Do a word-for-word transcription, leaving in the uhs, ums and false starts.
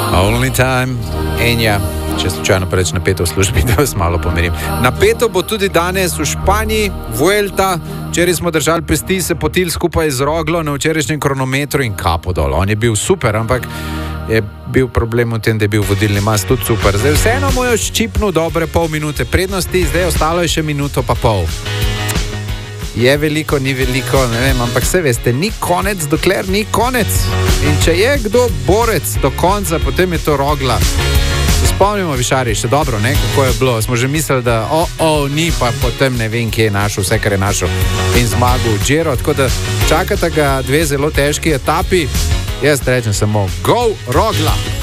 Only time. In ja, če slučajno preveč napeto v službi, da vas malo pomirim. Napeto bo tudi danes v Španiji, Vuelta. Včeraj smo držali pesti, se potili skupaj z Roglo na včerajšnjem kronometru in kapo dol. On je bil super, ampak je bil problem v tem, da je bil vodilni mas tudi super. Zdaj vseeno mu je ščipnil dobre pol minute prednosti, zdaj ostalo je še minuto pa pol. Je veliko, ni veliko, ne vem, ampak se veste, ni konec, dokler ni konec. In če je kdo borec do konca, potem je to Rogla. Spomnimo Višari, še dobro, ne, kako je bilo. Smo že mislili, da o, o, ni, pa potem ne vem, kje je našel, vse, kar je našel in zmagal v Giro. Tako da čakata ga dve zelo težki etapi. Jaz rečem samo, go Rogla!